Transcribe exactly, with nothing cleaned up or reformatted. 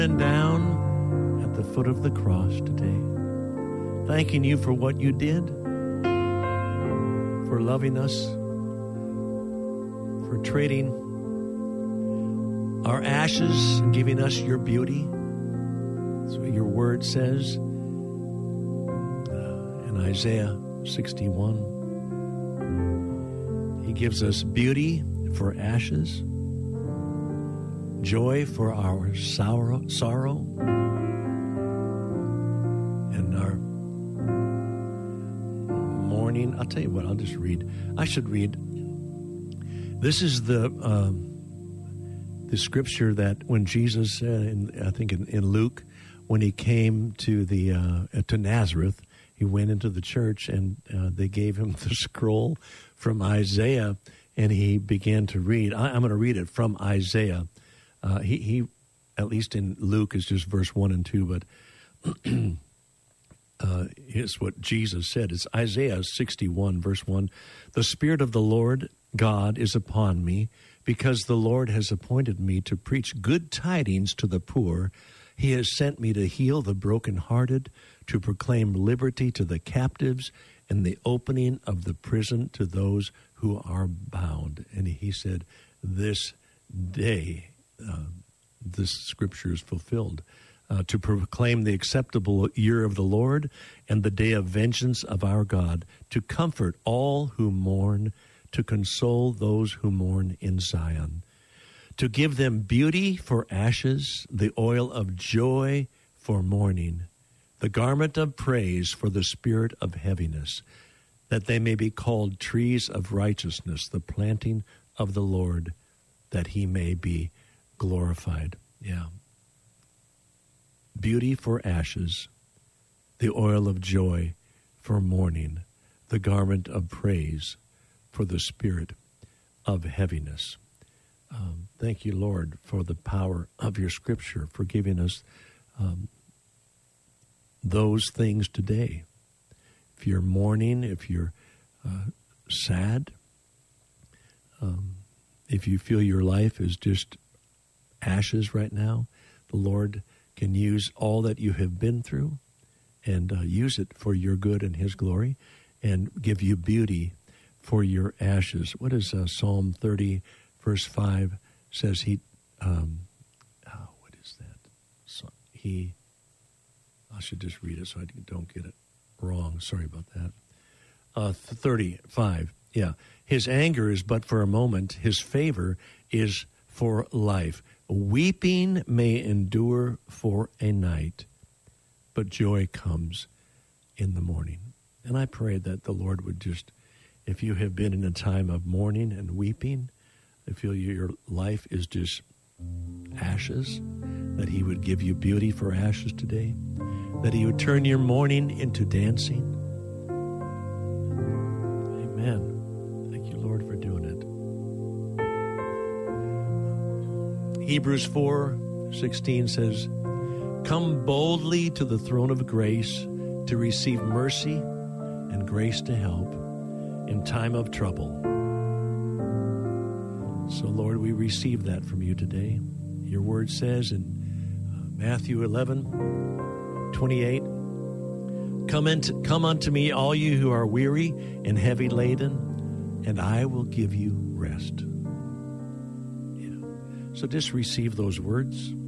And down at the foot of the cross today, thanking you for what you did, for loving us, for trading our ashes and giving us your beauty. That's what your word says uh, in Isaiah sixty-one. He gives us beauty for ashes, joy for our sorrow, sorrow, and our mourning. I'll tell you what, I'll just read. I should read. This is the uh, the scripture that when Jesus said, in, I think in, in Luke, when he came to the uh, to Nazareth, he went into the church and uh, they gave him the scroll from Isaiah, and he began to read. I, I'm going to read it from Isaiah. Uh, he, he, at least in Luke, is just verse one and two, but uh, here's what Jesus said. It's Isaiah sixty-one, verse one. The Spirit of the Lord God is upon me, because the Lord has appointed me to preach good tidings to the poor. He has sent me to heal the brokenhearted, to proclaim liberty to the captives, and the opening of the prison to those who are bound. And he said, this day, uh, this scripture is fulfilled, uh, to proclaim the acceptable year of the Lord and the day of vengeance of our God, to comfort all who mourn, to console those who mourn in Zion, to give them beauty for ashes, the oil of joy for mourning, the garment of praise for the spirit of heaviness, that they may be called trees of righteousness, the planting of the Lord, that he may be glorified. Yeah. Beauty for ashes, the oil of joy for mourning, the garment of praise for the spirit of heaviness. Um, thank you, Lord, for the power of your scripture, for giving us um, those things today. If you're mourning, if you're uh, sad, um, if you feel your life is just ashes right now, the Lord can use all that you have been through and uh, use it for your good and his glory, and give you beauty for your ashes. What is uh, Psalm thirty, verse five says? He, um, oh, what is that? So he, I should just read it so I don't get it wrong. Sorry about that. Uh, thirty-five, yeah. His anger is but for a moment. His favor is for life. Weeping may endure for a night, but joy comes in the morning. And I pray that the Lord would just, if you have been in a time of mourning and weeping, I feel your life is just ashes, that he would give you beauty for ashes today, that he would turn your mourning into dancing. Amen. Thank you, Lord, for doing it. Hebrews four sixteen says, come boldly to the throne of grace to receive mercy and grace to help in time of trouble. So, Lord, we receive that from you today. Your word says in uh, Matthew eleven twenty-eight, come, into, come unto me, all you who are weary and heavy laden, and I will give you rest. Yeah. So just receive those words.